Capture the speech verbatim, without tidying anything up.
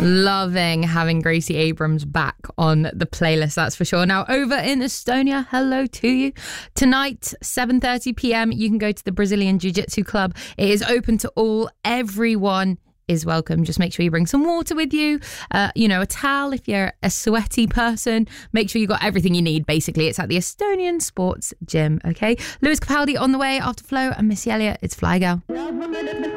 Loving having Gracie Abrams back on the playlist, that's for sure. Now, over in Estonia, hello to you. Tonight, seven thirty p.m, you can go to the Brazilian Jiu-Jitsu Club. It is open to all. Everyone is welcome. Just make sure you bring some water with you, uh, you know, a towel if you're a sweaty person. Make sure you got everything you need, basically. It's at the Estonian Sports Gym, okay? Lewis Capaldi on the way after Flo and Missy Elliott. It's Fly Girl.